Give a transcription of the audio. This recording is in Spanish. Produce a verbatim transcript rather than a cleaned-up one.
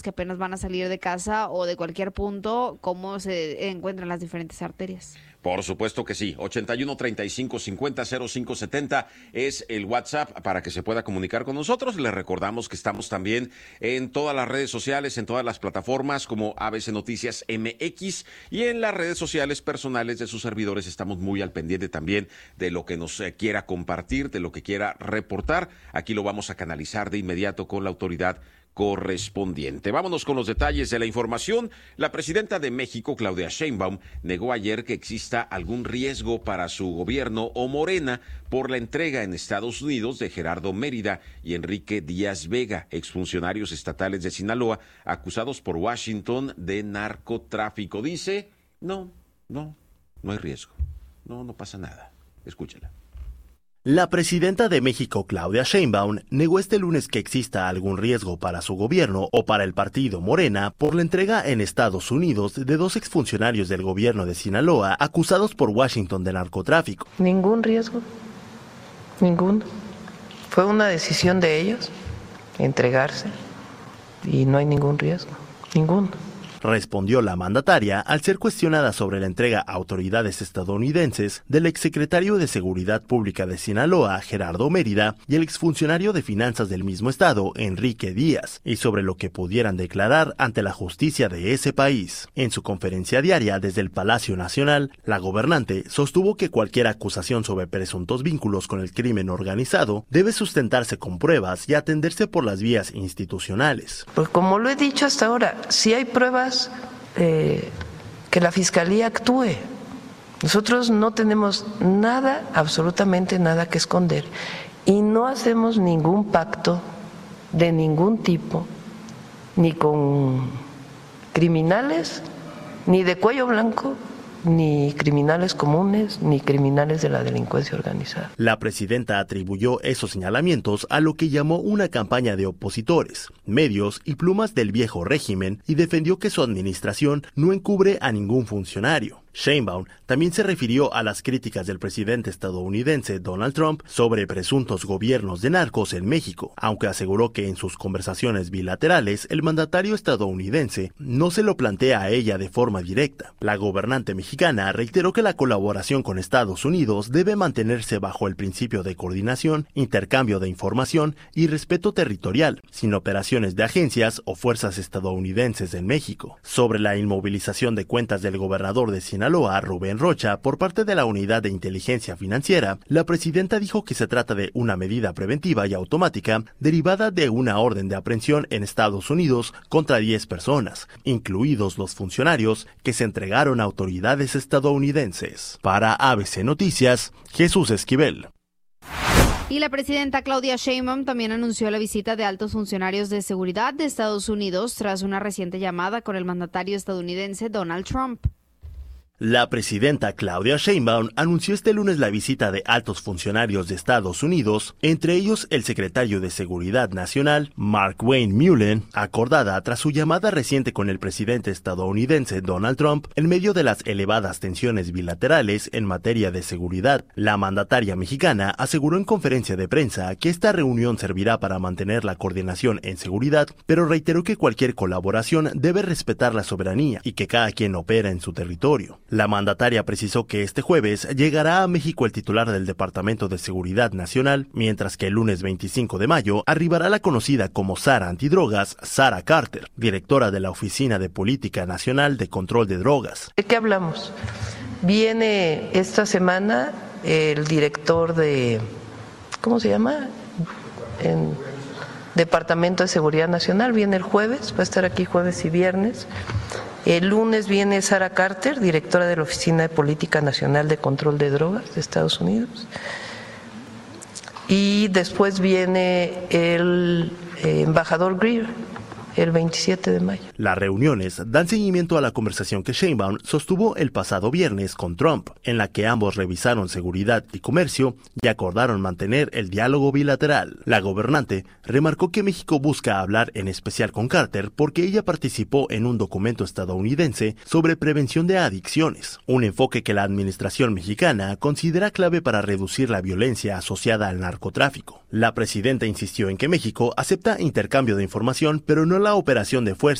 que apenas van a salir de casa o de cualquier punto, cómo se encuentran las diferentes arterias. Por supuesto que sí. ochenta y uno, treinta y cinco, cincuenta, cero cinco setenta es el WhatsApp para que se pueda comunicar con nosotros. Les recordamos que estamos también en todas las redes sociales, en todas las plataformas como A B C Noticias M X, y en las redes sociales personales de sus servidores estamos muy al pendiente también de lo que nos eh, quiera compartir, de lo que quiera reportar. Aquí lo vamos a canalizar de inmediato con la autoridad correspondiente. Vámonos con los detalles de la información. La presidenta de México, Claudia Sheinbaum, negó ayer que exista algún riesgo para su gobierno o Morena por la entrega en Estados Unidos de Gerardo Mérida y Enrique Díaz Vega, exfuncionarios estatales de Sinaloa, acusados por Washington de narcotráfico. Dice, no, no, no hay riesgo. No, no pasa nada. Escúchala. La presidenta de México, Claudia Sheinbaum, negó este lunes que exista algún riesgo para su gobierno o para el partido Morena por la entrega en Estados Unidos de dos exfuncionarios del gobierno de Sinaloa acusados por Washington de narcotráfico. Ningún riesgo, ninguno. Fue una decisión de ellos entregarse y no hay ningún riesgo, ninguno. Respondió la mandataria al ser cuestionada sobre la entrega a autoridades estadounidenses del exsecretario de Seguridad Pública de Sinaloa, Gerardo Mérida, y el exfuncionario de Finanzas del mismo estado, Enrique Díaz, y sobre lo que pudieran declarar ante la justicia de ese país. En su conferencia diaria desde el Palacio Nacional, la gobernante sostuvo que cualquier acusación sobre presuntos vínculos con el crimen organizado debe sustentarse con pruebas y atenderse por las vías institucionales. Pues como lo he dicho hasta ahora, si hay pruebas, Eh, que la Fiscalía actúe. Nosotros no tenemos nada, absolutamente nada que esconder, y no hacemos ningún pacto de ningún tipo, ni con criminales, ni de cuello blanco, ni criminales comunes, ni criminales de la delincuencia organizada. La presidenta atribuyó esos señalamientos a lo que llamó una campaña de opositores, medios y plumas del viejo régimen, y defendió que su administración no encubre a ningún funcionario. Sheinbaum también se refirió a las críticas del presidente estadounidense Donald Trump sobre presuntos gobiernos de narcos en México, aunque aseguró que en sus conversaciones bilaterales el mandatario estadounidense no se lo plantea a ella de forma directa. La gobernante mexicana reiteró que la colaboración con Estados Unidos debe mantenerse bajo el principio de coordinación, intercambio de información y respeto territorial, sin operaciones de agencias o fuerzas estadounidenses en México. Sobre la inmovilización de cuentas del gobernador de Sinaloa, Sinaloa, Rubén Rocha, por parte de la Unidad de Inteligencia Financiera, la presidenta dijo que se trata de una medida preventiva y automática derivada de una orden de aprehensión en Estados Unidos contra diez personas, incluidos los funcionarios que se entregaron a autoridades estadounidenses. Para A B C Noticias, Jesús Esquivel. Y la presidenta Claudia Sheinbaum también anunció la visita de altos funcionarios de seguridad de Estados Unidos tras una reciente llamada con el mandatario estadounidense Donald Trump. La presidenta Claudia Sheinbaum anunció este lunes la visita de altos funcionarios de Estados Unidos, entre ellos el secretario de Seguridad Nacional, Mark Wayne Mullen, acordada tras su llamada reciente con el presidente estadounidense Donald Trump en medio de las elevadas tensiones bilaterales en materia de seguridad. La mandataria mexicana aseguró en conferencia de prensa que esta reunión servirá para mantener la coordinación en seguridad, pero reiteró que cualquier colaboración debe respetar la soberanía y que cada quien opera en su territorio. La mandataria precisó que este jueves llegará a México el titular del Departamento de Seguridad Nacional, mientras que el lunes veinticinco de mayo arribará la conocida como Sara Antidrogas, Sara Carter, directora de la Oficina de Política Nacional de Control de Drogas. ¿De qué hablamos? Viene esta semana el director de, ¿cómo se llama? En Departamento de Seguridad Nacional, viene el jueves, va a estar aquí jueves y viernes. El lunes viene Sara Carter, directora de la Oficina de Política Nacional de Control de Drogas de Estados Unidos. Y después viene el eh, embajador Greer, el veintisiete de mayo. Las reuniones dan seguimiento a la conversación que Sheinbaum sostuvo el pasado viernes con Trump, en la que ambos revisaron seguridad y comercio y acordaron mantener el diálogo bilateral. La gobernante remarcó que México busca hablar en especial con Carter porque ella participó en un documento estadounidense sobre prevención de adicciones, un enfoque que la administración mexicana considera clave para reducir la violencia asociada al narcotráfico. La presidenta insistió en que México acepta intercambio de información, pero no la operación de fuerza